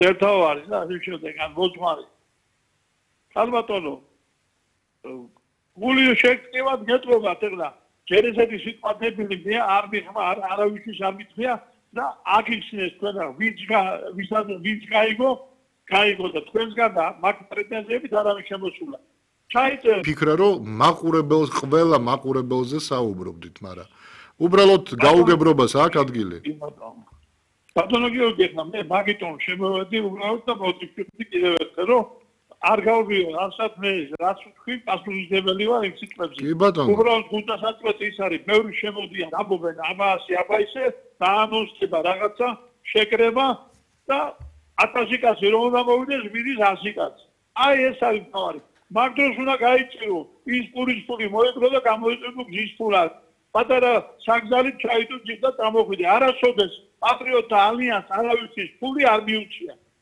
ერთავ არის და ასე შემდეგ ან მოძღვარი. ალბათონო გული შეკრებად გეტყობათ ეხლა ჯერ ესეთი სიტყვა დებილი მე არ მიხმა არავისთვის არ მithmia და აგიხსნეს თქვენ რა ვინც გაიგო და თქვენსგან და მაგ პრეტენზიებით არავის შემოსულა. ჩაიწერეთ. ფიქრა რომ მაყურებელს ყველა მაყურებელზე საუბრობდით, მაგრამ უბრალოდ გაუგებრობას აქვს ადგილი. ბატონო გიორგი ხა მე მაგიტომ შემოვედი უბრალოდ და მოვიწვევდი კიდევ ერთხელ რომ არ გავვიო რასაც მე რაც ვთქვი პასუხისმგებელი ვარ იმ სიტყვებზე. კი ბატონო. უბრალოდ 500 ის არის ბევრი შემოდიან ამბობენ აბასი აბაისე და ანონსდება რაღაცა შეკრება და 1000 კაცი რომ გამოვიდეს მიდის 100 კაცი. აი ეს არის თავი. მაგ დროს უნდა გაიჭირო ის პური მოეკრო და გამოიწვევო გზის ფულად. პატარა საგზალით ჩაიდო ჯერ და გამოხვიდე. არასოდეს პატრიოტთა ალიანს არავისთვის ფული არ მიუჩია.